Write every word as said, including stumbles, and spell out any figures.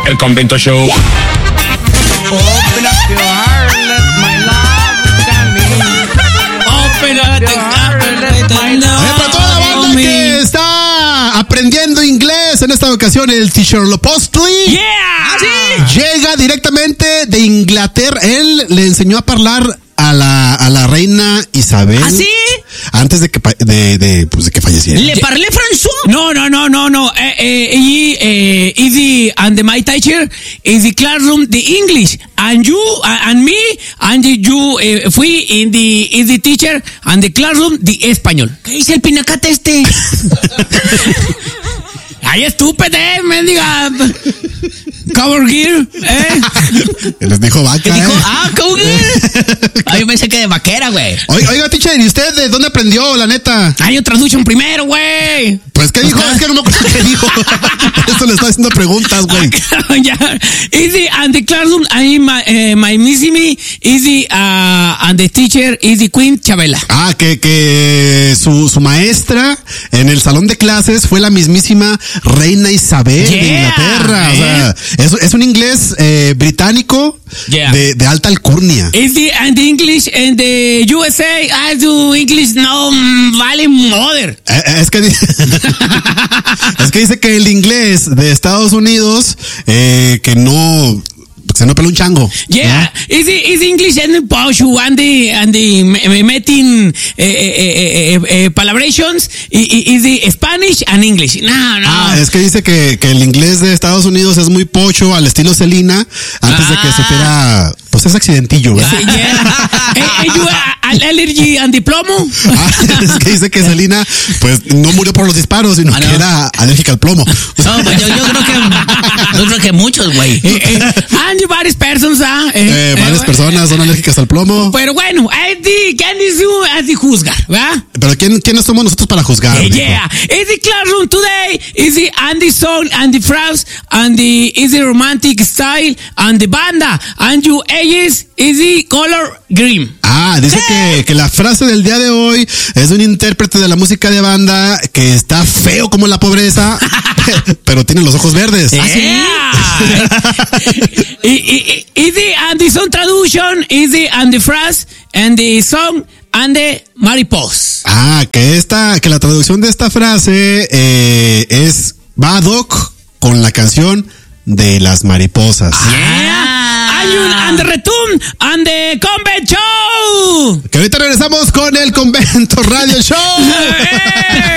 El Convento Show. Open up your heart, let my love can be. Open up your heart, let my love. Oye, para toda la banda que está aprendiendo inglés, en esta ocasión el Teacher Lopostli. Yeah, sí. Llega directamente de Inglaterra. Él le enseñó a hablar a la, a la reina Isabel. ¿Ah, sí? Antes de que, de, de, pues de que falleciera. ¿Le parlé François? No, no, no, no, no. Eh, eh, y, eh, is the, and the, my teacher is the classroom, the English. And you, uh, and me, and you, eh, fui in the, is the teacher, and the classroom, the español. ¿Qué dice el pinacate este? Ay, estúpido, eh, mendiga. Cover gear, eh. Les dijo vaca. Dijo, eh. ah, cover gear. Ay, yo pensé que de vaquera, güey. Oiga, oiga, teacher, ¿y usted de dónde aprendió, la neta? Ay, yo traducción primero, güey. Pues, ¿qué dijo? Es que no me acuerdo qué dijo. Por eso le está haciendo preguntas, güey. Ya. Easy, and the classroom, I, my, uh, my missing me, easy, uh, and the teacher is the Queen Chabela. Ah, que, que su, su maestra en el salón de clases fue la mismísima reina Isabel Yeah, de Inglaterra. O sea, eh. es, es un inglés eh, británico Yeah. de, de alta alcurnia. Is the, and the English, and the U S A, I do English, no, mm, vale, mother. Eh, eh, Es que, di- es que dice que el inglés de Estados Unidos, eh, que no, se no pela un chango. Yeah, is the, is the English and the posh, and the, and the me- meeting, eh, eh, eh, eh, palabrations, i- i- is the Spanish and English. No, no. Ah, es que dice que, que el inglés de Estados Unidos es muy pocho al estilo Selena antes de que Ah. supiera, pues es accidentillo, ¿verdad? Sí, yeah. eh, eh, you, uh, allergy and diplomo. Ah, es que dice que Selena, pues no murió por los disparos, sino Ah, no. que era alérgica al plomo. No, pues yo, yo creo que yo creo que muchos, güey. Eh, eh, and you varias personas, ¿ah? Eh, varias eh, personas son alérgicas al plomo. Pero bueno, es the, ¿quién es tú? Es the juzgar, ¿verdad? Pero ¿quién, ¿quiénes somos nosotros para juzgar? Eh, dijo? yeah, is the classroom today, is the and the song and the phrase and the is the romantic style and the banda and you ages is the color green. Ah, dice que, que la frase del día de hoy es de un intérprete de la música de banda que está feo como la pobreza, pero tiene los ojos verdes. Yeah. I- I- I- is the and the song traduction is the and the phrase and the song and the mariposa. Ah, que esta, que la traducción de esta frase eh, es va ad hoc con la canción de las mariposas. Yeah. And, you, and the return and the convent show. Que ahorita regresamos con el Convento Radio Show. Eh.